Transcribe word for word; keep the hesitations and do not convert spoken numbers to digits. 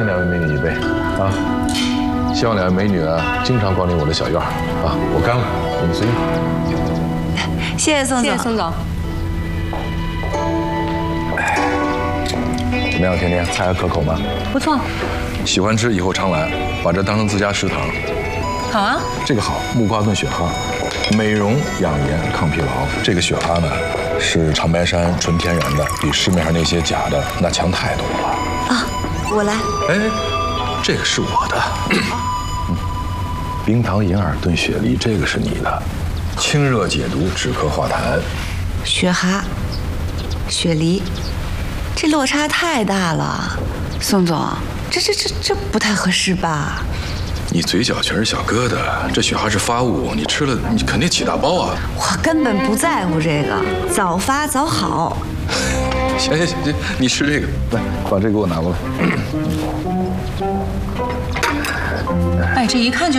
请两位美女一杯啊！希望两位美女呢经常光临我的小院儿啊！我干了，你们随意。 谢谢宋总， 谢谢宋总。 怎么样，甜甜，菜还可口吗？ 不错。 喜欢吃以后常来，把这当成自家食堂。 好啊。 这个好，木瓜炖雪花，美容养颜抗疲劳。这个雪花呢是长白山纯天然的，比市面上那些假的那强太多了。 啊，我来。 哎，这个是我的。嗯，冰糖银耳炖雪梨，这个是你的。清热解毒，止咳化痰。 雪蛤、雪梨，这落差太大了，宋总，这这这这不太合适吧？ 你嘴角全是小疙瘩，这雪蛤是发物，你吃了你肯定起大包啊！ 我根本不在乎这个，早发早好。 行行行行，你吃这个，来把这个给我拿过来。 哎，这一看就。